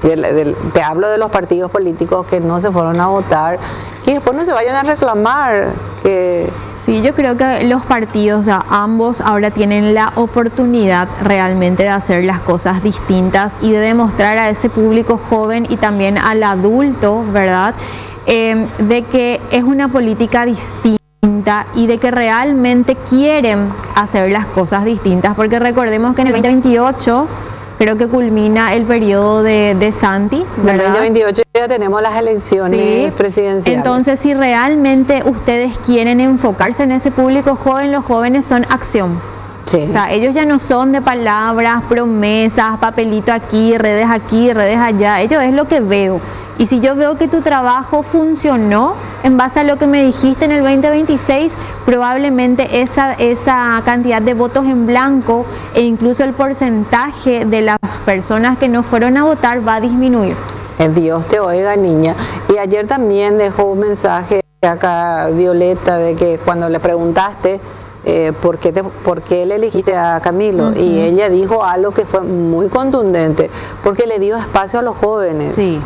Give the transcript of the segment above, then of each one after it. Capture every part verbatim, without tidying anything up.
del, del, te hablo de los partidos políticos que no se fueron a votar, que después no se vayan a reclamar. Que... Sí, yo creo que los partidos, o sea, ambos ahora tienen la oportunidad realmente de hacer las cosas distintas y de demostrar a ese público joven y también al adulto, ¿verdad? Eh, de que es una política distinta y de que realmente quieren hacer las cosas distintas, porque recordemos que en el veinte veintiocho creo que culmina el periodo de, de Santi, ¿verdad? En el veinte veintiocho ya tenemos las elecciones sí. presidenciales. Entonces, si realmente ustedes quieren enfocarse en ese público joven, los jóvenes son acción. Sí. O sea, ellos ya no son de palabras, promesas, papelito aquí, redes aquí, redes allá. Ellos es lo que veo. Y si yo veo que tu trabajo funcionó en base a lo que me dijiste en el veinte veintiséis, probablemente esa, esa cantidad de votos en blanco e incluso el porcentaje de las personas que no fueron a votar va a disminuir. El Dios te oiga, niña. Y ayer también dejó un mensaje acá Violeta de que cuando le preguntaste eh, ¿por qué, te, por qué le elegiste a Camilo, uh-huh. y ella dijo algo que fue muy contundente, porque le dio espacio a los jóvenes. Sí.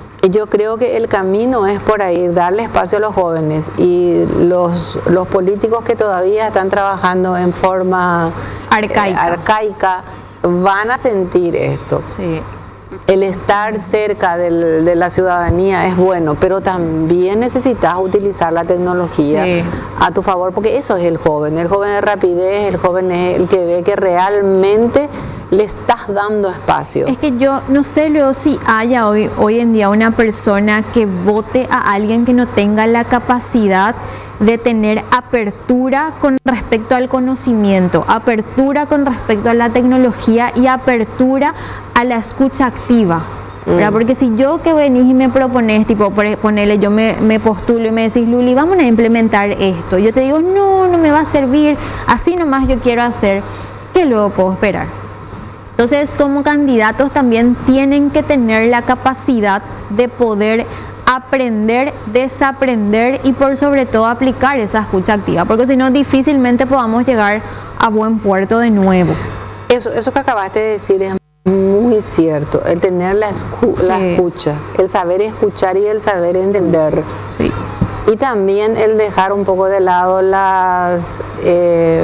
Yo creo que el camino es por ahí, darle espacio a los jóvenes, y los, los políticos que todavía están trabajando en forma arcaica, eh, arcaica van a sentir esto. Sí. El estar cerca del, de la ciudadanía es bueno, pero también necesitas utilizar la tecnología sí. a tu favor, porque eso es el joven. El joven es rapidez, el joven es el que ve que realmente le estás dando espacio. Es que yo no sé luego si haya hoy, hoy en día una persona que vote a alguien que no tenga la capacidad de tener apertura con respecto al conocimiento, apertura con respecto a la tecnología y apertura a la escucha activa. ¿Verdad? Porque si yo que venís y me propones, tipo, ponele, yo me, me postulo y me decís, Luli, vamos a implementar esto. Yo te digo, no, no me va a servir, así nomás yo quiero hacer, ¿qué luego puedo esperar? Entonces, como candidatos también tienen que tener la capacidad de poder aprender, desaprender y por sobre todo aplicar esa escucha activa, porque si no difícilmente podamos llegar a buen puerto de nuevo. Eso, eso que acabaste de decir es muy cierto, el tener la, escu sí. la escucha, el saber escuchar y el saber entender. Sí. Y también el dejar un poco de lado las... Eh,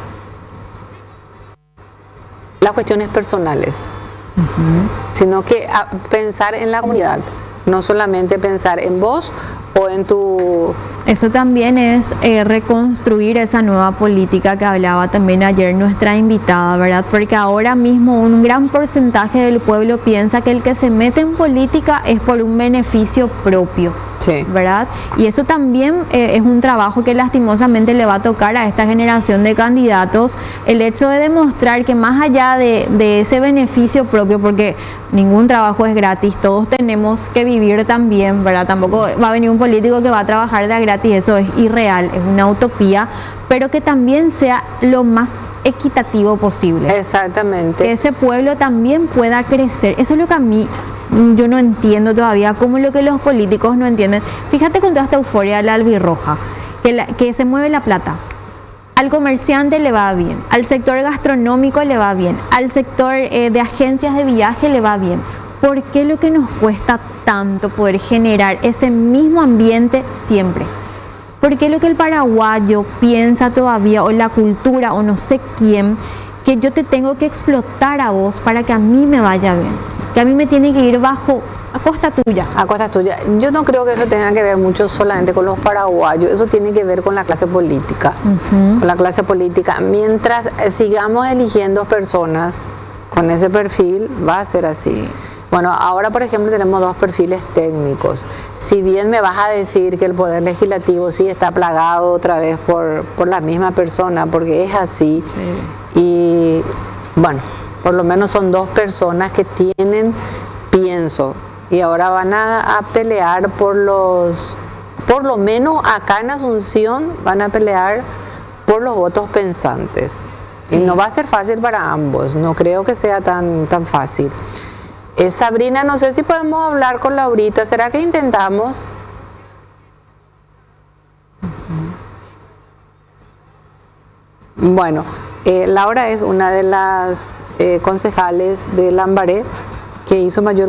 las cuestiones personales, uh-huh. sino que a pensar en la comunidad, no solamente pensar en vos o en tu... Eso también es eh, reconstruir esa nueva política que hablaba también ayer nuestra invitada, ¿verdad? Porque ahora mismo un gran porcentaje del pueblo piensa que el que se mete en política es por un beneficio propio. Sí. ¿Verdad? Y eso también eh, es un trabajo que lastimosamente le va a tocar a esta generación de candidatos, el hecho de demostrar que más allá de, de ese beneficio propio, porque ningún trabajo es gratis, todos tenemos que vivir también, ¿verdad? Tampoco va a venir un político que va a trabajar de gratis, eso es irreal, es una utopía, pero que también sea lo más equitativo posible. Exactamente. Que ese pueblo también pueda crecer, eso es lo que a mí... yo no entiendo todavía cómo lo que los políticos no entienden. Fíjate con toda esta euforia de la albirroja, que, la, que se mueve la plata. Al comerciante le va bien, al sector gastronómico le va bien, al sector eh, de agencias de viaje le va bien. ¿Por qué lo que nos cuesta tanto poder generar ese mismo ambiente siempre? ¿Por qué lo que el paraguayo piensa todavía, o la cultura, o no sé quién, que yo te tengo que explotar a vos para que a mí me vaya bien? Que a mí me tiene que ir bajo, a costa tuya. A costa tuya. Yo no creo que eso tenga que ver mucho solamente con los paraguayos, eso tiene que ver con la clase política. Uh-huh. Con la clase política. Mientras sigamos eligiendo personas con ese perfil, va a ser así. Bueno, ahora por ejemplo tenemos dos perfiles técnicos. Si bien me vas a decir que el Poder Legislativo sí está plagado otra vez por, por la misma persona, porque es así. Sí. Y bueno... por lo menos son dos personas que tienen pienso y ahora van a, a pelear por los, por lo menos acá en Asunción van a pelear por los votos pensantes. Sí. Y no va a ser fácil para ambos, no creo que sea tan, tan fácil. Eh, Sabrina, no sé si podemos hablar con Laurita, ¿será que intentamos? Uh-huh. Bueno. Eh, Laura es una de las eh, concejales de Lambaré que hizo mayor